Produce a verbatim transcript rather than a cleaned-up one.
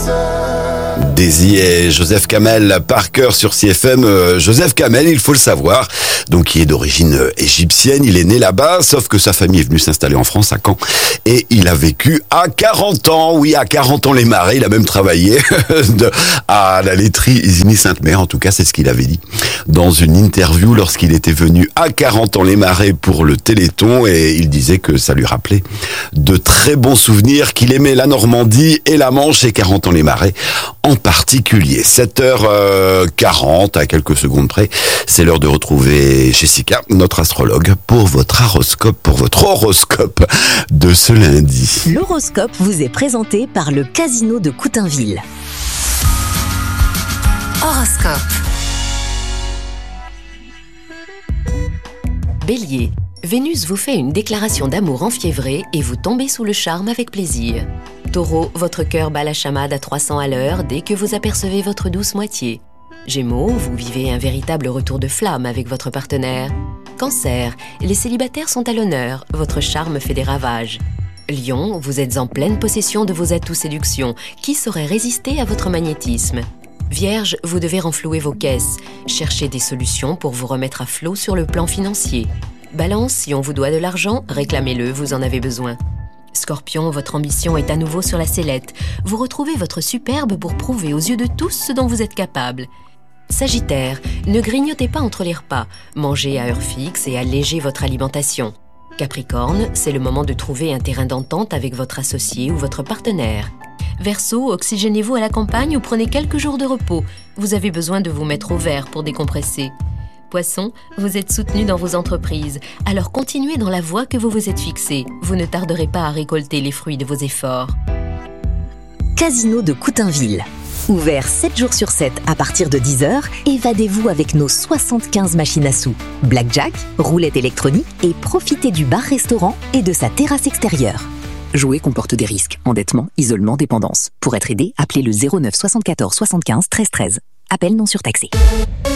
Daisy et Joseph Kamel par cœur sur C F M. Euh, Joseph Kamel, il faut le savoir, donc il est d'origine euh, égyptienne, il est né là-bas, sauf que sa famille est venue s'installer en France à Caen et il a vécu à quarante ans, oui à quarante ans les Marais, il a même travaillé de, à la laiterie Isigny-Sainte-Mère, en tout cas c'est ce qu'il avait dit dans une interview lorsqu'il était venu à quarante ans les Marais pour le Téléthon, et il disait que ça lui rappelait de très bons souvenirs, qu'il aimait la Normandie et la Manche et quarante ans les Marais en particulier. sept heures quarante à quelques secondes près, c'est l'heure de retrouver Jessica, notre astrologue, pour votre horoscope, pour votre horoscope de ce lundi. L'horoscope vous est présenté par le Casino de Coutainville. Horoscope. Bélier, Vénus vous fait une déclaration d'amour enfiévrée et vous tombez sous le charme avec plaisir. Taureau, votre cœur bat la chamade à trois cents à l'heure dès que vous apercevez votre douce moitié. Gémeaux, vous vivez un véritable retour de flamme avec votre partenaire. Cancer, les célibataires sont à l'honneur, votre charme fait des ravages. Lion, vous êtes en pleine possession de vos atouts séduction. Qui saurait résister à votre magnétisme ? Vierge, vous devez renflouer vos caisses. Cherchez des solutions pour vous remettre à flot sur le plan financier. Balance, si on vous doit de l'argent, réclamez-le, vous en avez besoin. Scorpion, votre ambition est à nouveau sur la sellette. Vous retrouvez votre superbe pour prouver aux yeux de tous ce dont vous êtes capable. Sagittaire, ne grignotez pas entre les repas. Mangez à heure fixe et allégez votre alimentation. Capricorne, c'est le moment de trouver un terrain d'entente avec votre associé ou votre partenaire. Verseau, oxygénez-vous à la campagne ou prenez quelques jours de repos. Vous avez besoin de vous mettre au vert pour décompresser. Poisson, vous êtes soutenu dans vos entreprises, alors continuez dans la voie que vous vous êtes fixée. Vous ne tarderez pas à récolter les fruits de vos efforts. Casino de Coutainville. Ouvert sept jours sur sept à partir de dix heures, évadez-vous avec nos soixante-quinze machines à sous, blackjack, roulette électronique et profitez du bar-restaurant et de sa terrasse extérieure. Jouer comporte des risques, endettement, isolement, dépendance. Pour être aidé, appelez le zéro neuf soixante-quatorze soixante-quinze treize treize. Appel non surtaxé.